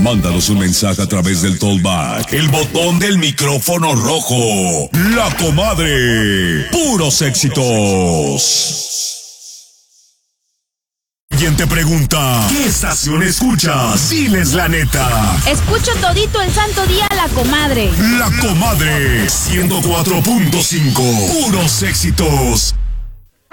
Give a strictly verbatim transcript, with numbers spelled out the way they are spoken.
Mándanos un mensaje a través del Tollback, el botón del micrófono rojo. La Comadre. Puros éxitos. ¿Quién te pregunta? ¿Qué estación escuchas? Diles la neta. Escucho todito el santo día La Comadre. La Comadre. ciento cuatro punto cinco. Puros éxitos.